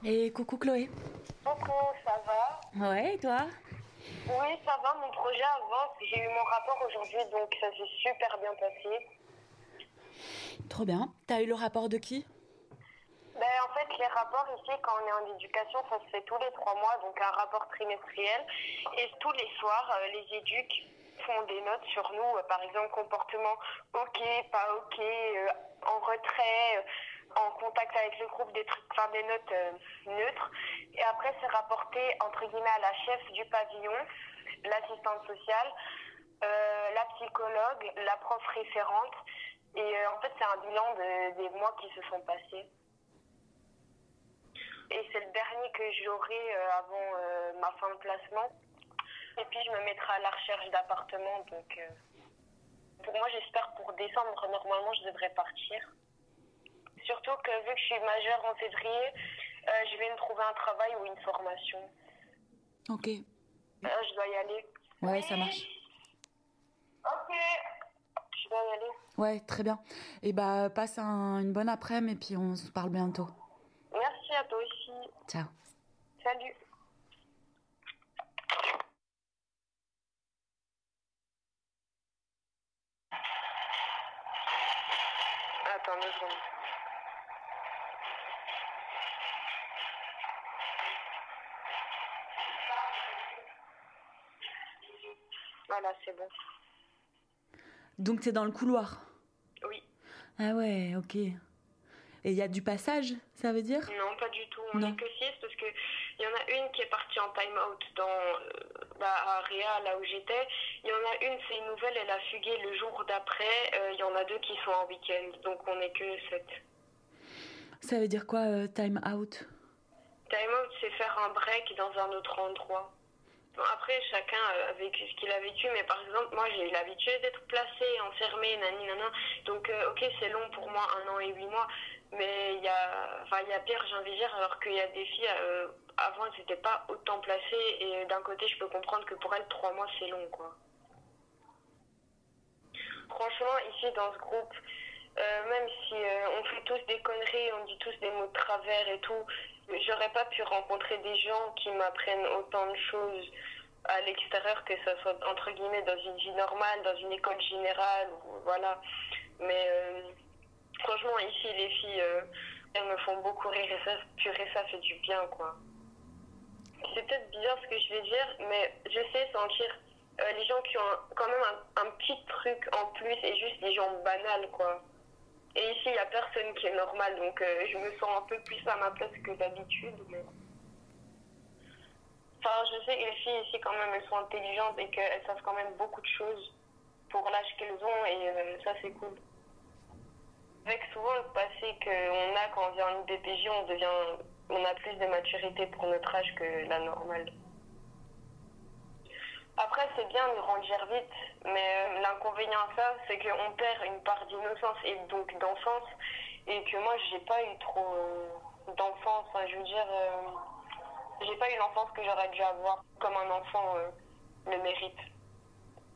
Et coucou Chloé. Coucou, ça va? Ouais, et toi? Oui, ça va, mon projet avance. J'ai eu mon rapport aujourd'hui, donc ça s'est super bien passé. Trop bien. T'as eu le rapport de qui? En fait, les rapports ici, quand on est en éducation, ça se fait tous les 3 mois, donc un rapport trimestriel. Et tous les soirs, les éducs font des notes sur nous, par exemple comportement ok, pas ok, en retrait, en contact avec le groupe, des trucs, enfin des notes neutres. Et après, c'est rapporté entre guillemets à la chef du pavillon, l'assistante sociale, la psychologue, la prof référente. Et en fait, c'est un bilan des mois qui se sont passés. Et c'est le dernier que j'aurai avant ma fin de placement. Et puis je me mettrai à la recherche d'appartements. Donc pour moi, j'espère pour décembre, normalement, je devrais partir. Surtout que vu que je suis majeure en février, je vais me trouver un travail ou une formation. Ok. Je dois y aller. Ouais, Oui. ça marche. Ok. Je dois y aller. Ouais, très bien. Et bah, passe une bonne après-midi et puis on se parle bientôt. Merci à toi aussi. Ciao. Salut. Attends 2 secondes. Voilà, c'est bon. Donc t'es dans le couloir? Oui. Ah ouais, ok. Et il y a du passage, ça veut dire? Non, pas du tout. On n'est Non. que 6 parce que il y en a une qui est partie en time-out à Réa, là où j'étais. Il y en a une, c'est une nouvelle, elle a fugué le jour d'après. Il y en a 2 qui sont en week-end, donc on n'est que 7. Ça veut dire quoi, time out? Time-out, c'est faire un break dans un autre endroit. Bon, après, chacun a vécu ce qu'il a vécu, mais par exemple, moi, j'ai eu l'habitude d'être placée, enfermée, nani, nana. Donc, ok, c'est long pour moi, 1 an et 8 mois, mais il y a pire, j'ai envie de dire, alors qu'il y a des filles, avant, elles n'étaient pas autant placées, et d'un côté, je peux comprendre que pour elles, 3 mois, c'est long, quoi. Franchement, ici, dans ce groupe, même si on fait tous des conneries, on dit tous des mots de travers et tout, j'aurais pas pu rencontrer des gens qui m'apprennent autant de choses à l'extérieur, que ça soit entre guillemets dans une vie normale, dans une école générale, voilà. Mais franchement, ici, les filles, elles me font beaucoup rire et ça, purée, ça fait du bien, quoi. C'est peut-être bizarre ce que je vais dire, mais je sais sentir les gens qui ont quand même un petit truc en plus et juste des gens banals, quoi. Et ici, il n'y a personne qui est normal, donc je me sens un peu plus à ma place que d'habitude. Mais... Enfin, je sais que les filles ici, quand même, elles sont intelligentes et qu'elles savent quand même beaucoup de choses pour l'âge qu'elles ont, et ça, c'est cool. Avec souvent le passé qu'on a quand on vient en IDPJ, on a plus de maturité pour notre âge que la normale. Après, c'est bien de grandir vite, mais l'inconvénient à ça, c'est qu'on perd une part d'innocence et donc d'enfance, et que moi, j'ai pas eu trop d'enfance. Enfin, je veux dire, j'ai pas eu l'enfance que j'aurais dû avoir, comme un enfant le mérite.